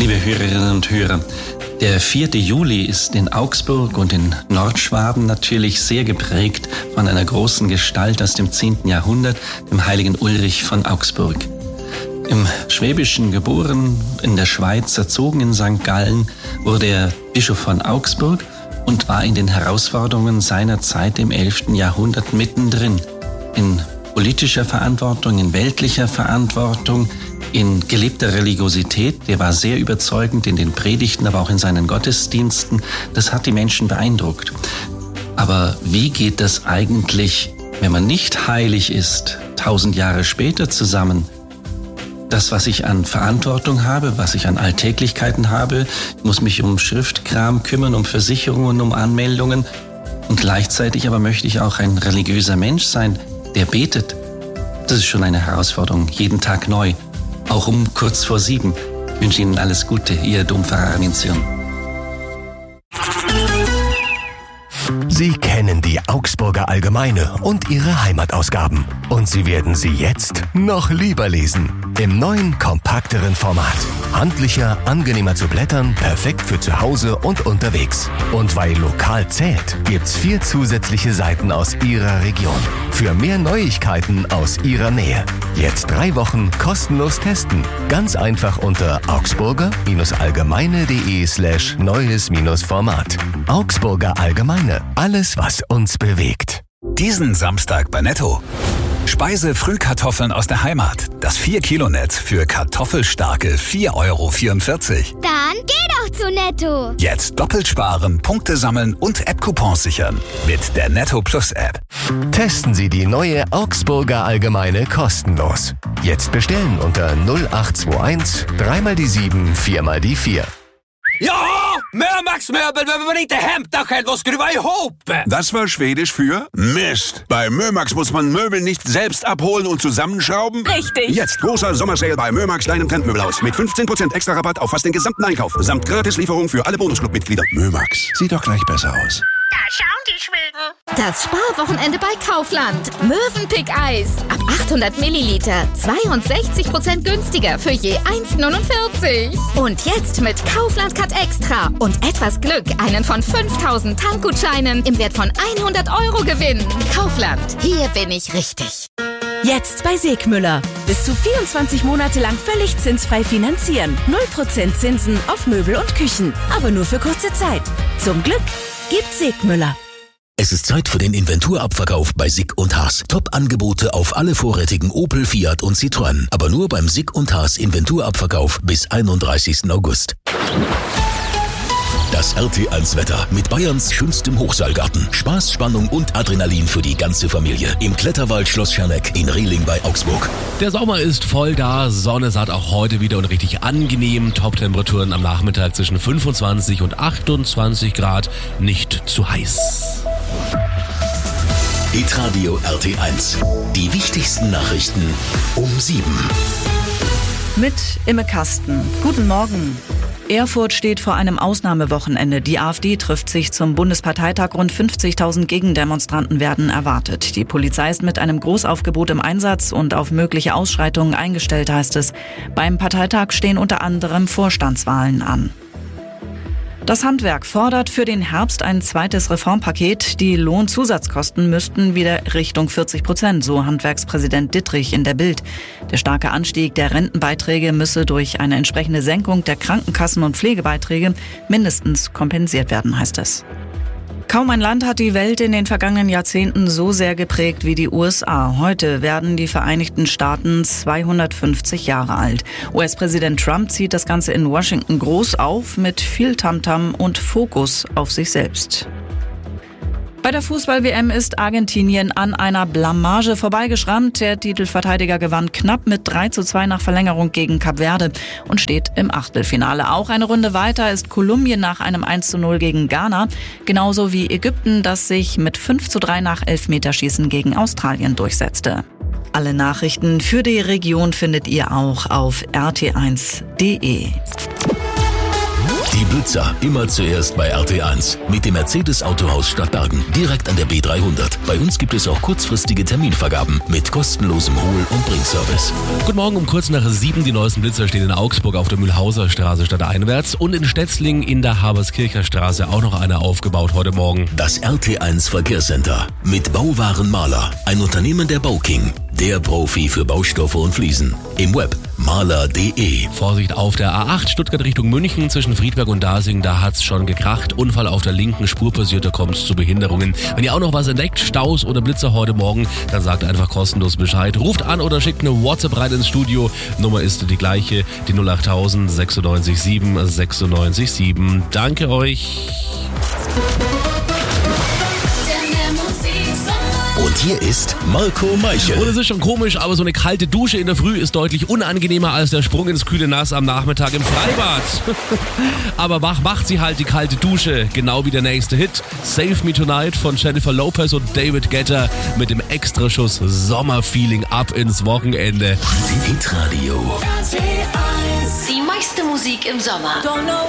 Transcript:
Liebe Hörerinnen und Hörer, der 4. Juli ist in Augsburg und in Nordschwaben natürlich sehr geprägt von einer großen Gestalt aus dem 10. Jahrhundert, dem heiligen Ulrich von Augsburg. Im Schwäbischen geboren, in der Schweiz erzogen in St. Gallen, wurde er Bischof von Augsburg und war in den Herausforderungen seiner Zeit im 11. Jahrhundert mittendrin. In politischer Verantwortung, in weltlicher Verantwortung, in gelebter Religiosität. Der war sehr überzeugend in den Predigten, aber auch in seinen Gottesdiensten. Das hat die Menschen beeindruckt. Aber wie geht das eigentlich, wenn man nicht heilig ist, 1000 Jahre später zusammen? Das, was ich an Verantwortung habe, was ich an Alltäglichkeiten habe, ich muss mich um Schriftkram kümmern, um Versicherungen, um Anmeldungen. Und gleichzeitig aber möchte ich auch ein religiöser Mensch sein, der betet. Das ist schon eine Herausforderung, jeden Tag neu. Auch um kurz vor 7. Ich wünsche Ihnen alles Gute, Ihr Dompfarrer Armin Zürn. Sie kennen die Augsburger Allgemeine und ihre Heimatausgaben. Und Sie werden sie jetzt noch lieber lesen. Im neuen, kompakteren Format. Handlicher, angenehmer zu blättern, perfekt für zu Hause und unterwegs. Und weil lokal zählt, gibt's 4 zusätzliche Seiten aus Ihrer Region. Für mehr Neuigkeiten aus Ihrer Nähe. Jetzt 3 Wochen kostenlos testen. Ganz einfach unter augsburger-allgemeine.de/neues-format. Augsburger Allgemeine. Alles, was uns bewegt. Diesen Samstag bei Netto. Speise-Frühkartoffeln aus der Heimat. Das 4-Kilo-Netz für kartoffelstarke 4,44 €. Dann geh doch zu Netto. Jetzt doppelt sparen, Punkte sammeln und App-Coupons sichern. Mit der Netto Plus App. Testen Sie die neue Augsburger Allgemeine kostenlos. Jetzt bestellen unter 0821 3x7 4x4. Ja, Mömax-Möbel, wenn wir nicht Hemdachel, was skruva ihop. Das war Schwedisch für Mist. Bei Mömax muss man Möbel nicht selbst abholen und zusammenschrauben. Richtig. Jetzt großer Sommersale bei Mömax, deinem Trendmöbelhaus. Mit 15% extra Rabatt auf fast den gesamten Einkauf. Samt Gratislieferung für alle Bonusclub-Mitglieder. Mömax, sieht doch gleich besser aus. Da schauen die Schweden. Das Sparwochenende bei Kaufland. Mövenpick-Eis. Ab 800 Milliliter. 62% günstiger für je 1,49. Und jetzt mit Kaufland Cut Extra und etwas Glück einen von 5000 Tankgutscheinen im Wert von 100 € gewinnen. Kaufland. Hier bin ich richtig. Jetzt bei Segmüller. Bis zu 24 Monate lang völlig zinsfrei finanzieren. 0% Zinsen auf Möbel und Küchen. Aber nur für kurze Zeit. Zum Glück gibt Segmüller. Es ist Zeit für den Inventurabverkauf bei Sick & Haas. Top-Angebote auf alle vorrätigen Opel, Fiat und Citroën. Aber nur beim Sick & Haas Inventurabverkauf bis 31. August. Das RT1-Wetter mit Bayerns schönstem Hochseilgarten. Spaß, Spannung und Adrenalin für die ganze Familie. Im Kletterwald Schloss Scherneck in Rehling bei Augsburg. Der Sommer ist voll da. Sonne satt auch heute wieder und richtig angenehm. Top-Temperaturen am Nachmittag zwischen 25 und 28 Grad. Nicht zu heiß. Hitradio RT1. Die wichtigsten Nachrichten um 7. Mit Imme Kasten. Guten Morgen. Erfurt steht vor einem Ausnahmewochenende. Die AfD trifft sich zum Bundesparteitag. Rund 50.000 Gegendemonstranten werden erwartet. Die Polizei ist mit einem Großaufgebot im Einsatz und auf mögliche Ausschreitungen eingestellt, heißt es. Beim Parteitag stehen unter anderem Vorstandswahlen an. Das Handwerk fordert für den Herbst ein zweites Reformpaket. Die Lohnzusatzkosten müssten wieder Richtung 40%, so Handwerkspräsident Dittrich in der Bild. Der starke Anstieg der Rentenbeiträge müsse durch eine entsprechende Senkung der Krankenkassen- und Pflegebeiträge mindestens kompensiert werden, heißt es. Kaum ein Land hat die Welt in den vergangenen Jahrzehnten so sehr geprägt wie die USA. Heute werden die Vereinigten Staaten 250 Jahre alt. US-Präsident Trump zieht das Ganze in Washington groß auf, mit viel Tamtam und Fokus auf sich selbst. Bei der Fußball-WM ist Argentinien an einer Blamage vorbeigeschrammt. Der Titelverteidiger gewann knapp mit 3:2 nach Verlängerung gegen Kap Verde und steht im Achtelfinale. Auch eine Runde weiter ist Kolumbien nach einem 1:0 gegen Ghana, genauso wie Ägypten, das sich mit 5:3 nach Elfmeterschießen gegen Australien durchsetzte. Alle Nachrichten für die Region findet ihr auch auf rt1.de. Die Blitzer, immer zuerst bei RT1. Mit dem Mercedes Autohaus Stadtbergen, direkt an der B300. Bei uns gibt es auch kurzfristige Terminvergaben mit kostenlosem Hol- und Bringservice. Guten Morgen, um kurz nach 7. Die neuesten Blitzer stehen in Augsburg auf der Mühlhauser Straße stadteinwärts und in Stetzling in der Haberskircher Straße auch noch einer aufgebaut heute Morgen. Das RT1 Verkehrscenter mit Bauwaren Maler, ein Unternehmen der Bauking. Der Profi für Baustoffe und Fliesen. Im Web maler.de. Vorsicht auf der A8 Stuttgart Richtung München zwischen Friedberg und Dasing, da hat's schon gekracht. Unfall auf der linken Spur passiert, da kommt's zu Behinderungen. Wenn ihr auch noch was entdeckt, Staus oder Blitzer heute Morgen, dann sagt einfach kostenlos Bescheid. Ruft an oder schickt eine WhatsApp rein ins Studio. Nummer ist die gleiche, die 08000 96 7 96 7. Danke euch. Und hier ist Marco Meichel. Und es ist schon komisch, aber so eine kalte Dusche in der Früh ist deutlich unangenehmer als der Sprung ins kühle Nass am Nachmittag im Freibad. Aber wach macht sie halt die kalte Dusche, genau wie der nächste Hit. Save Me Tonight von Jennifer Lopez und David Guetta mit dem Extraschuss Sommerfeeling ab ins Wochenende. Hitradio. Die meiste Musik im Sommer.